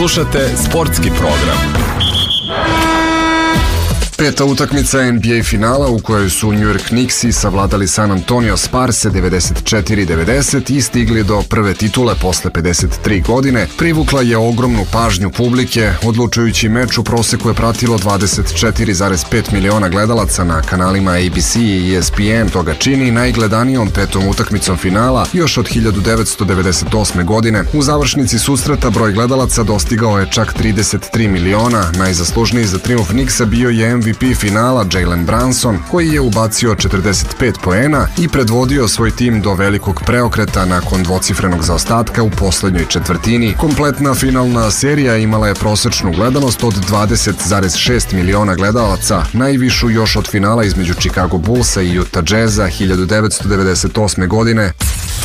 Slušate sportski program. Peta utakmica NBA finala u kojoj su New York Knicksi savladali San Antonio Sparse 94-90 i stigli do prve titule posle 53 godine, privukla je ogromnu pažnju publike. Odlučujući meč u proseku je pratilo 24,5 miliona gledalaca na kanalima ABC i ESPN. To ga čini najgledanijom petom utakmicom finala još od 1998. godine. U završnici susreta broj gledalaca dostigao je čak 33 miliona. Najzaslužniji za trijumf Knicksa bio je MVP finala Jalen Brunson, koji je ubacio 45 poena i predvodio svoj tim do velikog preokreta nakon dvocifrenog zaostatka u poslednjoj četvrtini. Kompletna finalna serija imala je prosečnu gledanost od 20,6 miliona gledalaca, najvišu još od finala između Chicago Bullsa i Utah Jazza 1998. godine.